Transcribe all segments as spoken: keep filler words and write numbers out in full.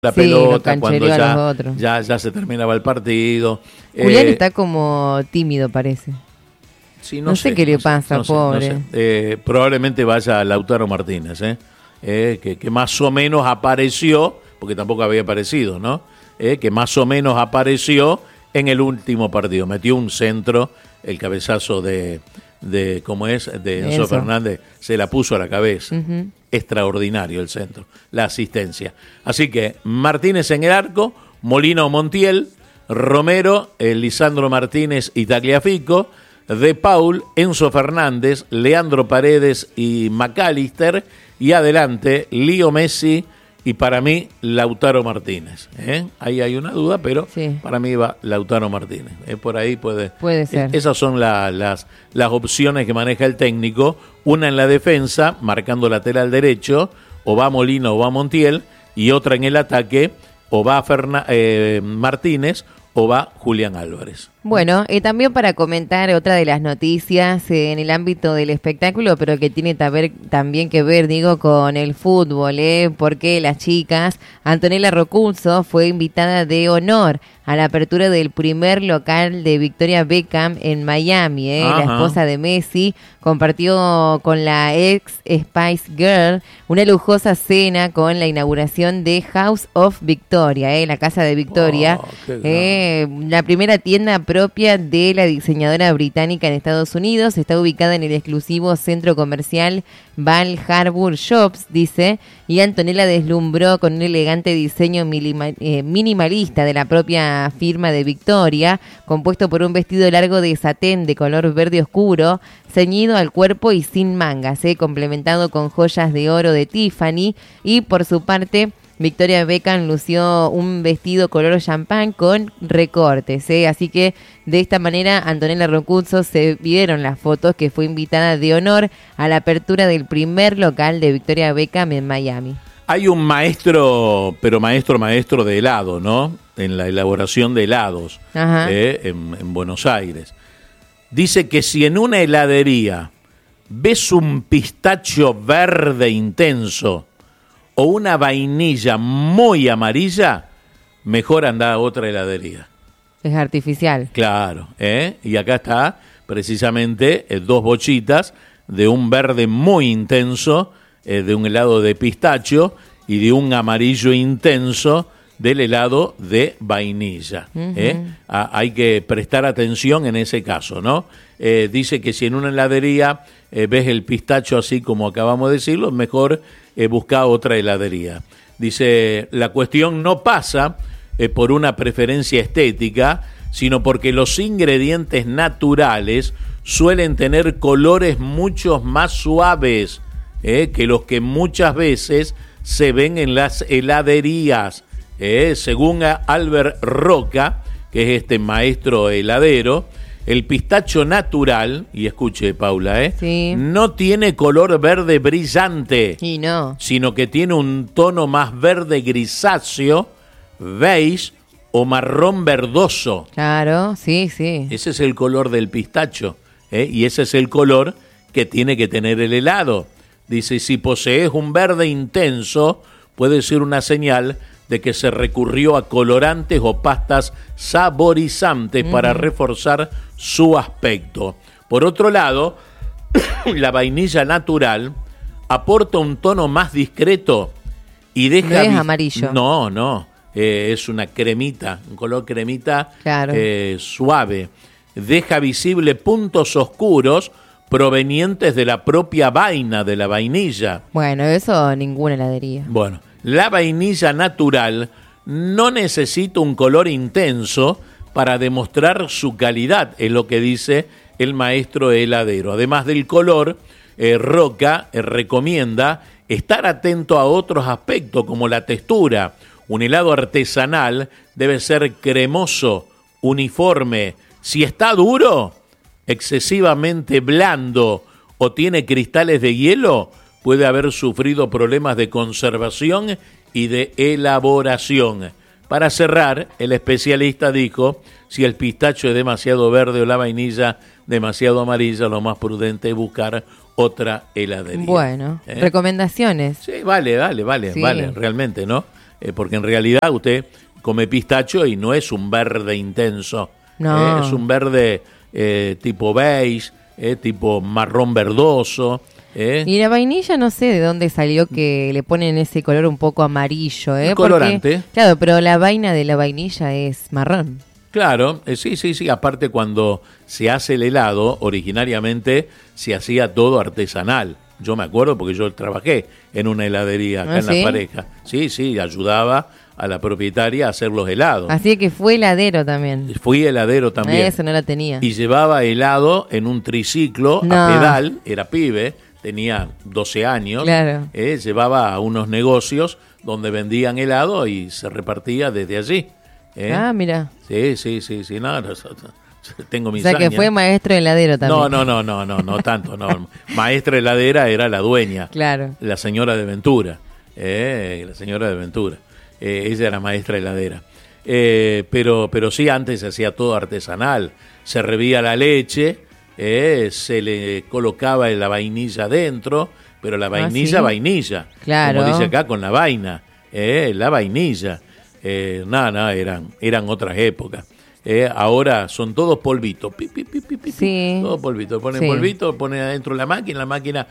la sí, pelota cuando ya, ya, ya, ya se terminaba el partido. Julián eh, está como tímido, parece. sí, no, no sé, sé qué le no pasa, sé, no pobre. Sé, no sé. Eh, probablemente vaya Lautaro Martínez, ¿eh? Eh, que, que más o menos apareció, porque tampoco había aparecido, ¿no? Eh, que más o menos apareció en el último partido. Metió un centro, el cabezazo de, de ¿cómo es? De Enzo, Enzo Fernández, se la puso a la cabeza. Uh-huh. Extraordinario el centro, la asistencia. Así que Martínez en el arco, Molina o Montiel, Romero, eh, Lisandro Martínez y Tagliafico, De Paul, Enzo Fernández, Leandro Paredes y McAllister, y adelante Leo Messi y para mí Lautaro Martínez. ¿eh? Ahí hay una duda, pero sí. Para mí va Lautaro Martínez. ¿eh? Por ahí puede, puede ser. Eh, esas son la, las, las opciones que maneja el técnico. Una en la defensa, marcando lateral derecho, o va Molina o va Montiel, y otra en el ataque, o va Ferna, eh, Martínez o va Julián Álvarez. Bueno, y también para comentar otra de las noticias eh, en el ámbito del espectáculo, pero que tiene taber, también que ver, digo, con el fútbol, ¿eh? Porque las chicas, Antonella Roccuzzo fue invitada de honor a la apertura del primer local de Victoria Beckham en Miami, ¿eh? La esposa de Messi compartió con la ex Spice Girl una lujosa cena con la inauguración de House of Victoria, ¿eh? La casa de Victoria, oh, eh, la primera tienda propia de la diseñadora británica en Estados Unidos. Está ubicada en el exclusivo centro comercial Val Harbour Shops, dice, y Antonella deslumbró con un elegante diseño minima, eh, minimalista de la propia firma de Victoria, compuesto por un vestido largo de satén de color verde oscuro, ceñido al cuerpo y sin mangas, eh, complementado con joyas de oro de Tiffany, y por su parte Victoria Beckham lució un vestido color champán con recortes, ¿eh? Así que de esta manera Antonella Roccuzzo se vieron las fotos que fue invitada de honor a la apertura del primer local de Victoria Beckham en Miami. Hay un maestro, pero maestro, maestro de helado, ¿no? En la elaboración de helados eh, en, en Buenos Aires. Dice que si en una heladería ves un pistacho verde intenso o una vainilla muy amarilla, mejor anda a otra heladería. Es artificial. Claro, ¿eh? Y acá está precisamente eh, dos bochitas de un verde muy intenso, eh, de un helado de pistacho, y de un amarillo intenso del helado de vainilla. Uh-huh. ¿eh? Ah, hay que prestar atención en ese caso, ¿no? Eh, dice que si en una heladería eh, ves el pistacho así como acabamos de decirlo, mejor eh, busca otra heladería. Dice, la cuestión no pasa eh, por una preferencia estética, sino porque los ingredientes naturales suelen tener colores mucho más suaves eh, que los que muchas veces se ven en las heladerías. Eh, según Albert Roca, que es este maestro heladero, el pistacho natural, y escuche Paula, eh, sí. no tiene color verde brillante, y no. sino que tiene un tono más verde grisáceo, beige o marrón verdoso. Claro, sí, sí. Ese es el color del pistacho, eh, y ese es el color que tiene que tener el helado. Dice, si posees un verde intenso, puede ser una señal de que se recurrió a colorantes o pastas saborizantes uh-huh. para reforzar su aspecto. Por otro lado, la vainilla natural aporta un tono más discreto y deja... No es vi- amarillo. No, no, eh, es una cremita, un color cremita claro. eh, suave. Deja visible puntos oscuros provenientes de la propia vaina de la vainilla. Bueno, eso ninguna heladería. Bueno, la vainilla natural no necesita un color intenso para demostrar su calidad, es lo que dice el maestro heladero. Además del color, eh, Roca eh, recomienda estar atento a otros aspectos como la textura. Un helado artesanal debe ser cremoso, uniforme. Si está duro, excesivamente blando o tiene cristales de hielo, puede haber sufrido problemas de conservación y de elaboración. Para cerrar, el especialista dijo, si el pistacho es demasiado verde o la vainilla demasiado amarilla, lo más prudente es buscar otra heladería. Bueno, ¿eh? Recomendaciones. Sí, vale, vale, vale, sí. vale, realmente, ¿no? eh, porque en realidad usted come pistacho y no es un verde intenso, no. eh, es un verde eh, tipo beige, eh, tipo marrón verdoso. ¿Eh? Y la vainilla no sé de dónde salió que le ponen ese color un poco amarillo, ¿eh? El colorante. Porque, claro, pero la vaina de la vainilla es marrón. Claro, eh, sí, sí, sí. Aparte cuando se hace el helado, originariamente se hacía todo artesanal. Yo me acuerdo porque yo trabajé en una heladería acá ¿Ah, en sí? Las Parejas. Sí, sí, ayudaba a la propietaria a hacer los helados. Así que fue heladero también. Fui heladero también. Eso no la tenía. Y llevaba helado en un triciclo No. a pedal, era pibe, tenía doce años, Claro. eh, llevaba a unos negocios donde vendían helado y se repartía desde allí. ¿eh? Ah, mira. Sí, sí, sí, sí, no, no, no, tengo mis O sea que años. fue maestro heladero también. No, no, no, no, no, no tanto, no. Maestra heladera era la dueña, Claro. la señora de Ventura, eh, la señora de Ventura. Eh, ella era maestra heladera. Eh, pero, pero sí, antes se hacía todo artesanal, se hervía la leche, eh, se le colocaba la vainilla dentro, pero la vainilla, ¿sí? vainilla, Claro. como dice acá, con la vaina, eh, la vainilla. Eh, nada, nada, eran, eran otras épocas. Eh, ahora son todos polvitos, pi, pi, pi, pi, pi, Sí. todo polvito, pone Sí. polvito, pone adentro la máquina, la máquina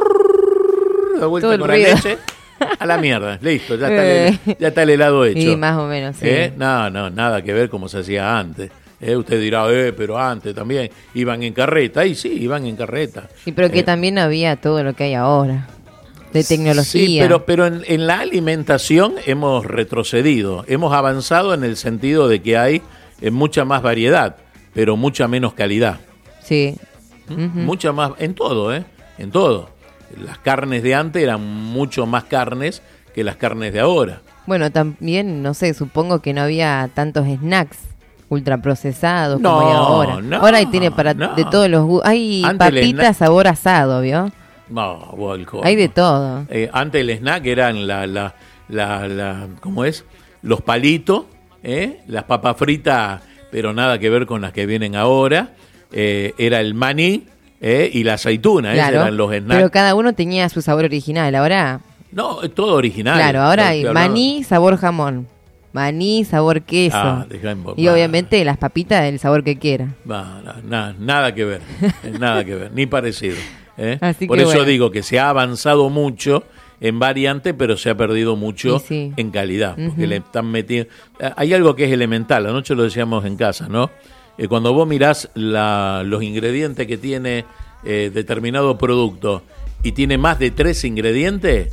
da vuelta Todo el con la ruido. leche, a la mierda, listo, ya está, el, ya está el helado hecho. Sí, más o menos, sí. ¿Eh? No, no, nada que ver como se hacía antes. Eh, usted dirá, eh, pero antes también iban en carreta, y sí, iban en carreta. Y pero que Eh, también había todo lo que hay ahora, de tecnología. Sí, pero, pero en, en la alimentación hemos retrocedido, hemos avanzado en el sentido de que hay eh, mucha más variedad, pero mucha menos calidad. Sí. ¿Mm? Ujú. Mucha más, en todo, ¿eh? En todo. Las carnes de antes eran mucho más carnes que las carnes de ahora. Bueno, también, no sé, supongo que no había tantos snacks ultraprocesados No, como hay ahora. no, ahora ahí tiene para no. de todos los gustos. Hay Antes el papitas snack- sabor asado, ¿vio? No, Volco. Hay de todo. Eh, antes el snack eran la, la, la, la, ¿cómo es? Los palitos, ¿eh? Las papas fritas, pero nada que ver con las que vienen ahora. Eh, era el maní, ¿eh? Y la aceituna, esos Claro. eran los snacks. Pero cada uno tenía su sabor original. Ahora, No, es todo original. claro, ahora Estoy hay hablando- maní, sabor jamón. Maní, sabor queso. Ah, dejá en y va. obviamente las papitas del sabor que quiera. Va, na- na- nada que ver, eh, nada que ver, ni parecido. ¿eh? Así Por que eso bueno. digo que se ha avanzado mucho en variante, pero se ha perdido mucho Y sí. en calidad, porque Ujú. le están metiendo... Eh, Hay algo que es elemental, anoche lo decíamos en casa, ¿no? Eh, cuando vos mirás la, los ingredientes que tiene eh, determinado producto y tiene más de tres ingredientes,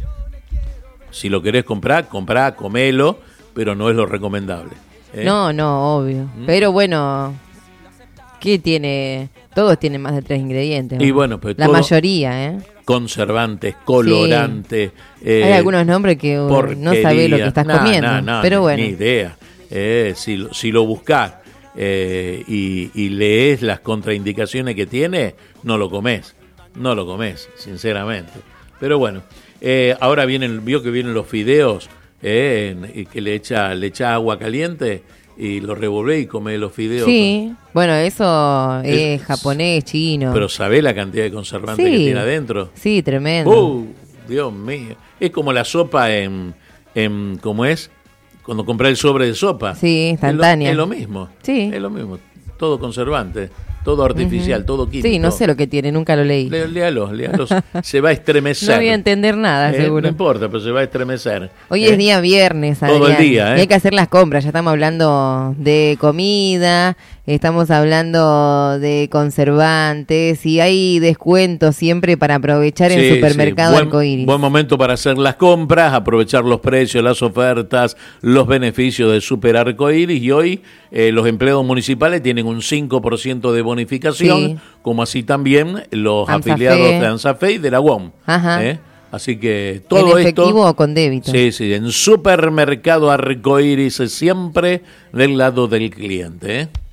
si lo querés comprar, comprá, comelo, pero no es lo recomendable. ¿eh? No, no, obvio. Pero bueno, ¿qué tiene? Todos tienen más de tres ingredientes. Y ¿no? bueno, pues La todo- mayoría, ¿eh? Conservantes, colorantes. eh, Hay algunos nombres que uh, no porquería. sabés lo que estás Nah, comiendo. nah, nah, pero ni- bueno. Ni idea. Eh, si, lo- si lo buscás eh, y, y lees las contraindicaciones que tiene, no lo comés. No lo comés, sinceramente. Pero bueno, eh, ahora vienen, vio que vienen los fideos, eh, en- y que le echa, le echa agua caliente y lo revolvé y come los fideos. Sí, bueno, eso es, Es- japonés, chino. Pero ¿sabés la cantidad de conservantes Sí. que tiene adentro? Sí, tremendo. ¡Uh! Dios mío. Es como la sopa en, en ¿cómo es? Cuando compré el sobre de sopa. Sí, instantánea. Es lo, es lo mismo. Sí. Es lo mismo. Todo conservante, todo artificial, Ujú. todo químico. Sí, no sé lo que tiene, nunca lo leí. Lé- Léalo, léalo. Se va a estremecer. No voy a entender nada, Eh, seguro. No importa, pero se va a estremecer. Hoy Eh, es día viernes, Todo el Adrián, día, ¿eh? y hay que hacer las compras. Ya estamos hablando de comida, estamos hablando de conservantes y hay descuentos siempre para aprovechar en Sí, Supermercado sí. Buen- Arcoíris. Buen momento para hacer las compras, aprovechar los precios, las ofertas, los beneficios de Super Arcoíris. Y hoy eh, los empleados municipales tienen un cinco por ciento de bonificación, Sí. como así también los ANSAFE. afiliados de ANSAFE y de la U O M. Ajá. ¿eh? Así que todo ¿En efectivo esto... o con débito? Sí, sí, en Supermercado Arcoíris, siempre del lado del cliente, ¿eh?